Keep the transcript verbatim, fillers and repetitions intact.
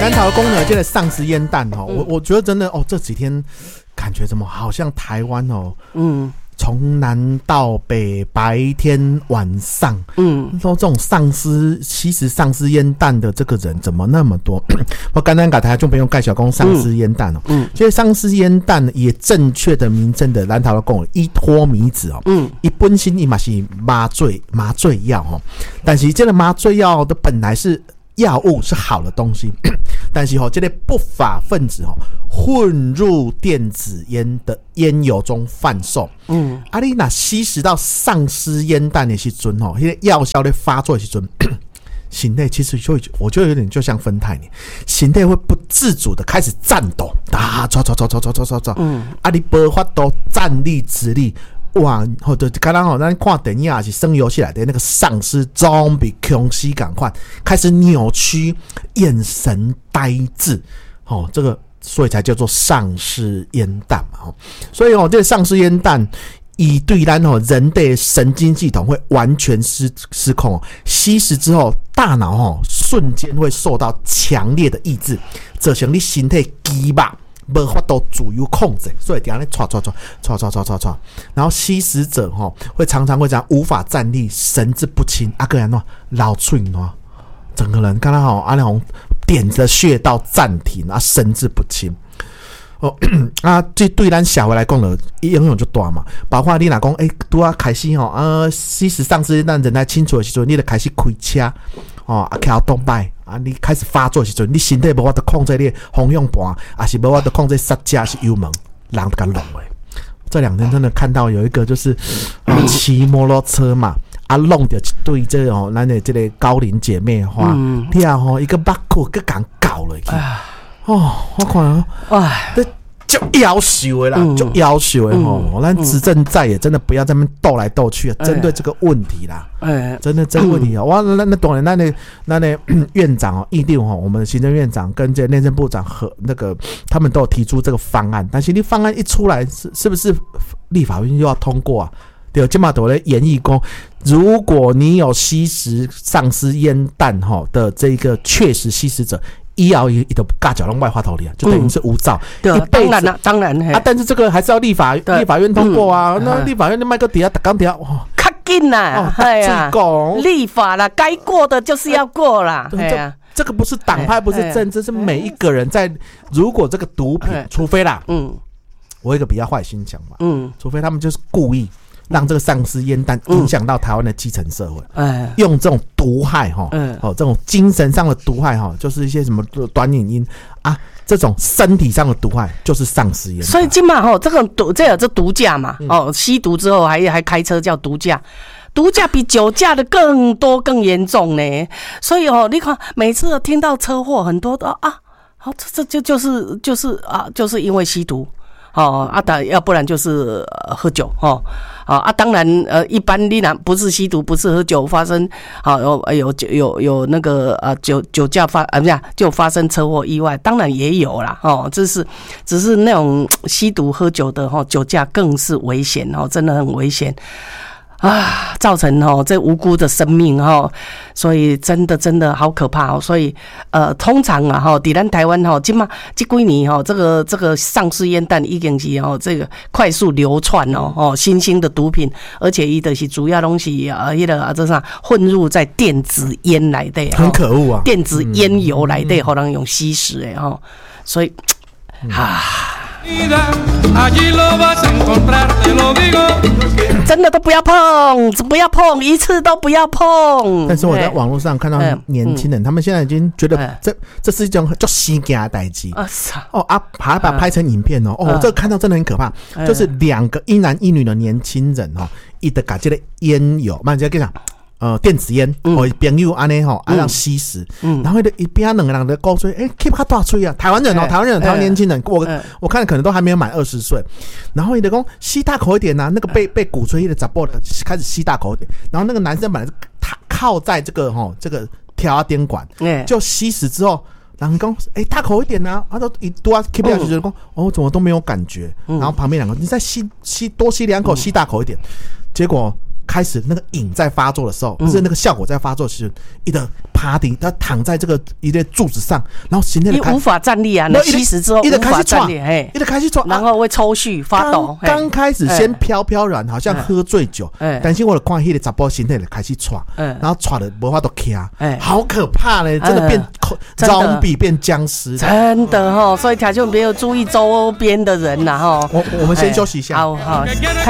南投公呢，这个丧尸烟弹哦，我我觉得真的哦，这几天感觉怎么好像台湾哦，嗯。从南到北，白天晚上，嗯，说这种丧尸，吸食丧尸烟弹的这个人怎么那么多？我刚刚给大家就不用盖小公丧尸烟弹哦，嗯，其实丧尸烟弹也正确的名称的南投的讲依托米子哦，嗯，一本身伊嘛是麻醉麻醉药哦，但是这个麻醉药的本来是药物是好的东西，但是吼、哦，这个不法分子吼、哦、混入电子烟的烟油中贩售。嗯，啊，你那吸食到丧尸烟弹的时阵吼，那个药效在发作的时阵，心内其实就我觉得有点就像芬太尼，心内会不自主的开始颤抖，啊，走走走走走走走走，嗯，啊，你无法度站立直立。哇，或者刚刚好，咱看电影还是生游戏来的那个丧尸 zombie 空袭赶快开始扭曲，眼神呆滞，哦，这个所以才叫做丧尸烟弹嘛，哦，所以哦，这个丧尸烟弹以对咱哦人的神经系统会完全失失控哦，吸食之后，大脑哦瞬间会受到强烈的抑制，造成你身体肌肉。没法度自由控制，所以等下咧唰唰唰唰唰唰唰唰，然后吸食者哈、哦、会常常会这样无法站立，神志不清，啊个人喏老脆喏，整个人刚刚好阿亮点着穴道暂停啊，神志不清。哦啊，这对咱小孩来讲呢，影响就大嘛。包括你若讲，哎、欸，拄啊开始吼，啊，吸食丧尸让人来清楚的时阵，你就开始开车，哦，啊，开动摆。啊！你开始发作的时候，你身体无法度控制你方向盘，还是无法度控制刹车是油门，人都敢弄诶。这两天真的看到有一个就是骑、呃、摩托车嘛，啊，弄着一对这哦，咱的这个高龄姐妹花，嗯，你啊吼，一个巴库个敢搞了去，哦，我看啊，哎。就要求的啦，嗯、就要求的吼，咱、嗯、执政在也真的不要在那边斗来斗去啊，针、哎、对这个问题啦，哎，真的这个问题啊，哇、嗯，那那当然，那那那那院长哦，议定哦，我们的行政院长跟这内政部长和那个他们都有提出这个方案，但是你方案一出来，是是不是立法院又要通过啊？对，今嘛都在演绎讲，如果你有吸食丧尸烟弹哈的这个确实吸食者。医药也都尬脚弄外花头里啊，就等于是无照。 对、嗯，当然了，当然啊，但是这个还是要立法立法院通过啊。嗯、那立法院的麦克底下打钢条，哇， 较紧啦，哎呀，立法啦，该过的就是要过啦。哎呀， 这个不是党派，不是政治，是每一个人在。如果这个毒品，除非啦，嗯，我有一个比较坏心想法，嗯，除非他们就是故意。让这个丧尸烟弹影响到台湾的基层社会，嗯、用这种毒害哈，嗯、哦，这种精神上的毒害哈，就是一些什么短影音啊，这种身体上的毒害就是丧尸烟弹。 所以今嘛哈，这个毒这有这毒驾嘛，嗯、哦，吸毒之后还还开车叫毒驾。毒驾比酒驾的更多更严重呢，所以哦，你看每次听到车祸，很多都啊，好，这这就就是就是啊，就是因为吸毒。哦，啊，打要不然就是、呃、喝酒哦，啊啊，当然呃，一般你然不是吸毒，不是喝酒发生，好、哦、有有有有那个呃酒酒驾发啊不是就发生车祸意外，当然也有啦哦，这是只是那种吸毒喝酒的哈、哦，酒驾更是危险哦，真的很危险。啊，造成哦这无辜的生命哦，所以真的真的好可怕哦。所以呃，通常啊哈，在咱台湾哈，今嘛这几年哈，这个这个丧尸烟弹已经是哦这个快速流窜哦哦新兴的毒品，而且伊的是主要东西啊，迄个啊这啥混入在电子烟来的， 很可恶啊， 电子烟油来的，好让用吸食诶哈，所以啊。真的都不要碰，不要碰，一次都不要碰。 但是我在网络上看到年轻人，嗯、他们现在已经觉得这这是一种叫死惊的代志哦啊，把把拍成影片哦，哦，这个看到真的很可怕，嗯、就是两个一男一女的年轻人哦，一直把这个烟油，慢点跟你讲。呃，电子烟，我朋友安尼吼，啊让吸食，嗯，然后一边两个人的高吹，哎 ，keep 他大吹啊，台湾人哦，台湾人，台湾年轻人，我我看可能都还没有满二十岁，然后你的讲吸大口一点呐、啊，那个被被鼓吹的杂波的开始吸大口一点，然后那个男生本来是靠在这个吼这个调电管，就吸食之后。然后讲，哎、欸，大口一点呐、啊！他都一多 keep 下去就讲，哦，怎么都没有感觉。然后旁边两个，你再吸吸多吸两口，吸大口一点。结果开始那个瘾在发作的时候，不是那个效果在发作时，一个趴地，他躺在这个一个柱子上，然后形态你无法站立啊，那吸食之后无法站立，嘿， 一直开始喘， 然后会抽搐发抖。 刚开始先飘飘然，好像喝醉酒，但是我的看迄个查甫形态就开始喘，然后喘的无法度起啊，好可怕嘞，真的变 zombie 变僵尸， 真的哈，所以听众朋友注意周边的人呐哈。 我我们先休息一下， 好好。